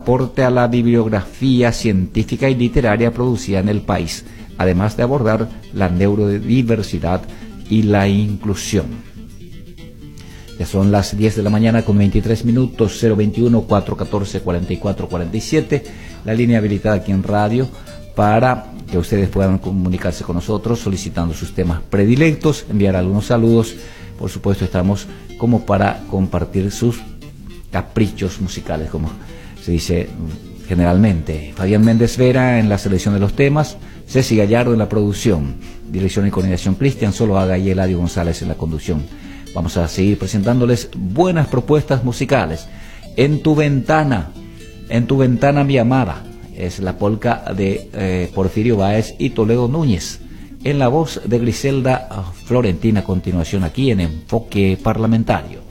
aporte a la bibliografía científica y literaria producida en el país, además de abordar la neurodiversidad y la inclusión. Ya son las 10 de la mañana con 23 minutos, 021-414-4447, la línea habilitada aquí en radio para que ustedes puedan comunicarse con nosotros solicitando sus temas predilectos, enviar algunos saludos. Por supuesto, estamos como para compartir sus caprichos musicales, como se dice generalmente. Fabián Méndez Vera en la selección de los temas, Ceci Gallardo en la producción, dirección y coordinación Cristian Zuluaga y Eladio González en la conducción. Vamos a seguir presentándoles buenas propuestas musicales. En tu ventana, mi amada, es la polca de Porfirio Báez y Toledo Núñez, en la voz de Griselda Florentina. A continuación aquí en Enfoque Parlamentario.